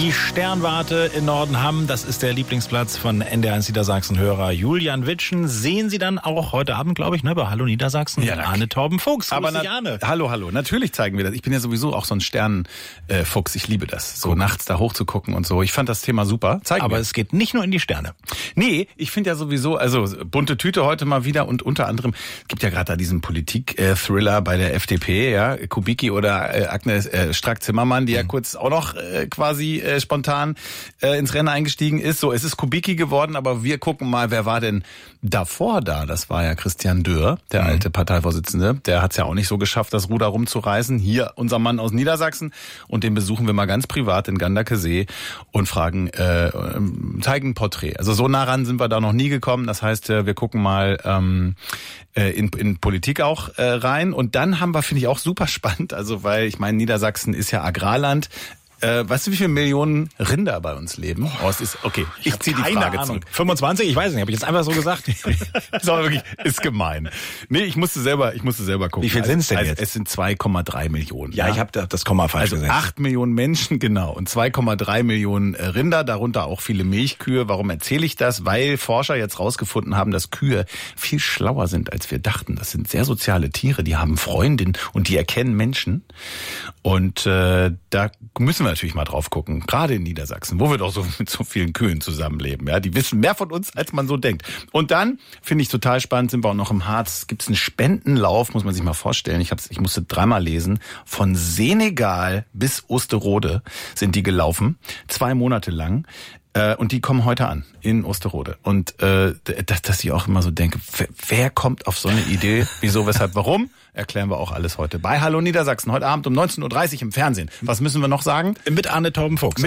die Sternwarte in Nordenham. Das ist der Lieblingsplatz von NDR1 Niedersachsen-Hörer Julian Witschen. Sehen Sie dann auch heute Abend, glaube ich, bei Hallo Niedersachsen. Ja, Arne Torben-Fuchs. Aber hallo. Natürlich zeigen wir das. Ich bin ja sowieso auch so ein Sternenfuchs. Ich liebe das, so nachts da hochzugucken und so. Ich fand das Thema super. Aber es geht nicht nur in die Sterne. Nee, ich finde ja sowieso, also bunte Tüte heute mal wieder und unter anderem, es gibt ja gerade da diesen Politik-Thriller bei der FDP, ja, Kubicki oder Agnes Strack-Zimmermann, die ja kurz auch noch quasi spontan ins Rennen eingestiegen ist. So, es ist Kubicki geworden, aber wir gucken mal, wer war denn davor da? Das war ja Christian Dürr, der alte Parteivorsitzende. Der hat es ja auch nicht so geschafft, das Ruder rumzureißen. Hier unser Mann aus Niedersachsen, und den besuchen wir mal ganz privat in Gandakesee und fragen, zeigen ein Porträt. Also so nah ran sind wir da noch nie gekommen. Das heißt, wir gucken mal in Politik auch rein. Und dann haben wir, finde ich, auch super spannend, also weil ich meine, Niedersachsen ist ja Agrarland. Weißt du, wie viele Millionen Rinder bei uns leben? Oh, es ist, okay, ich ziehe die Frage zurück. 25? Ich weiß nicht, habe ich jetzt einfach so gesagt. Ist aber wirklich, ist gemein. Nee, ich musste selber gucken. Wie viel sind es denn jetzt? Es sind 2,3 Millionen. Ja, ich habe das Komma falsch gesetzt. 8 Millionen Menschen, genau, und 2,3 Millionen Rinder, darunter auch viele Milchkühe. Warum erzähle ich das? Weil Forscher jetzt rausgefunden haben, dass Kühe viel schlauer sind, als wir dachten. Das sind sehr soziale Tiere, die haben Freundinnen und die erkennen Menschen. Und da müssen wir natürlich mal drauf gucken, gerade in Niedersachsen, wo wir doch so mit so vielen Kühen zusammenleben. Ja, die wissen mehr von uns, als man so denkt. Und dann, finde ich total spannend, sind wir auch noch im Harz, gibt es einen Spendenlauf, muss man sich mal vorstellen. Ich musste 3-mal lesen. Von Senegal bis Osterode sind die gelaufen, 2 Monate lang. Und die kommen heute an in Osterode. Und dass ich auch immer so denke, wer kommt auf so eine Idee? Wieso, weshalb, warum? Erklären wir auch alles heute bei Hallo Niedersachsen. Heute Abend um 19.30 Uhr im Fernsehen. Was müssen wir noch sagen? Mit Arne Torben-Fuchs.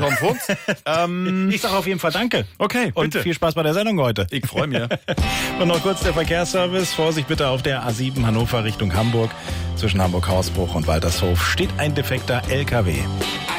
Ich sage auf jeden Fall danke. Okay, bitte. Und viel Spaß bei der Sendung heute. Ich freue mich. Und noch kurz der Verkehrsservice. Vorsicht bitte auf der A7 Hannover Richtung Hamburg. Zwischen Hamburg-Hausbruch und Waltershof steht ein defekter LKW.